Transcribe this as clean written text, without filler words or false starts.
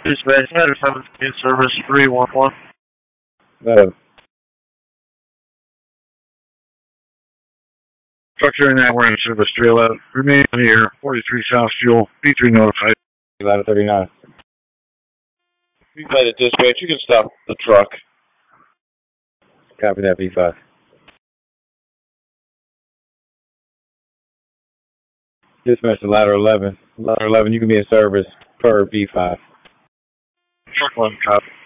Dispatch, Ladder 17, service 311. Structure and that we're in service 311. Remain here, 43 South Fuel, B3 notified. Ladder 39. B5 at dispatch, you can stop the truck. Copy that, B5. Dispatch to Ladder 11. Ladder 11, you can be in service per B5. Truck 1, copy.